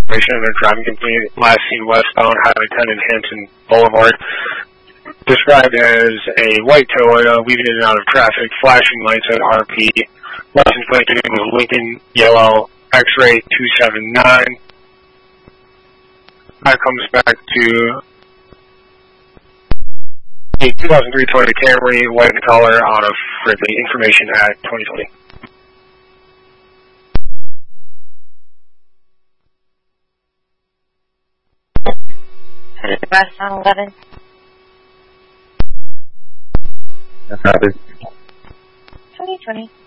Information of driving company last seen westbound Highway 10 and Hampton Boulevard. Described as a white Toyota, weaving in and out of traffic, flashing lights at RP. License plate was Lincoln Yellow X-Ray 279. That comes back to a 2003 Toyota Camry, white in color, out of Ripley. Information at 2020. West on 11. That's 2020.